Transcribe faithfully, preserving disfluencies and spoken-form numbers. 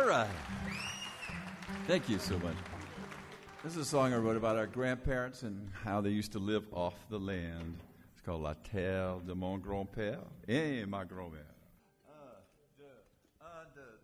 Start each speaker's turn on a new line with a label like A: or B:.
A: right. Thank you so much. This is a song I wrote about our grandparents and how they used to live off the land. It's called La Terre de mon grand-père et ma grand-mère.